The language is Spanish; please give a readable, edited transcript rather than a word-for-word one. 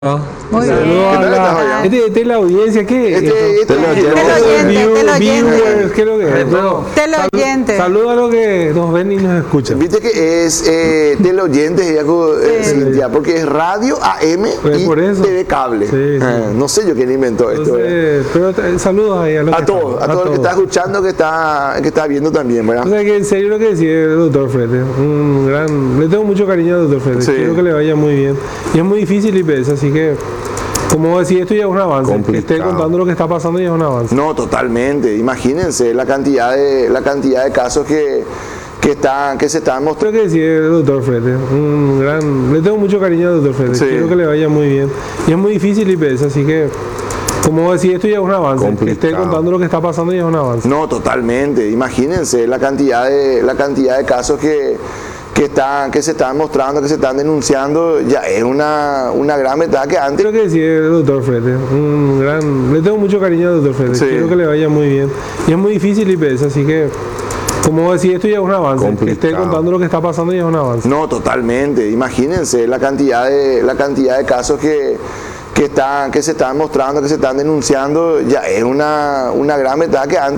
Muy Saludos bien. a ¿Qué tal estás, la, Fabián? este es la audiencia, ¿qué? Teleoyente. Viewers, ¿qué es lo que es? Teleoyente. Saludos a los que nos ven y nos escuchan. Viste que es teleoyentes, ya, porque es radio AM Pues y por eso. TV cable. Sí, sí. No sé yo quién inventó esto. ¿Verdad? Entonces, pero saludos ahí a los A que todos, están, a todo el que está escuchando, que está viendo también, ¿verdad? O sea que en serio lo que decía el doctor Frete, le tengo mucho cariño al doctor Frete, Sí. quiero que le vaya muy bien. Y es muy difícil IPS, así que, como decía, esto ya es un avance. Que esté Complicado. contando lo que está pasando ya es un avance. No, totalmente. Imagínense la cantidad de casos que se están mostrando. Creo que decía el doctor Frete, le tengo mucho cariño al doctor Frete, Sí. quiero que le vaya muy bien. Y es muy difícil IPS, así que, como decía, esto ya es un avance. Que esté Complicado. contando lo que está pasando ya es un avance. No, totalmente. Imagínense la cantidad de casos que se están mostrando, que se están denunciando, ya es una gran ventaja que antes. Creo que decía el doctor Frete, le tengo mucho cariño al doctor Frete, Sí. quiero que le vaya muy bien. Y es muy difícil IPS, así que, como decía, esto ya es un avance. Que esté Complicado. contando lo que está pasando ya es un avance. No, totalmente. Imagínense la cantidad de casos que se están mostrando, que se están denunciando, ya es una gran ventaja que antes.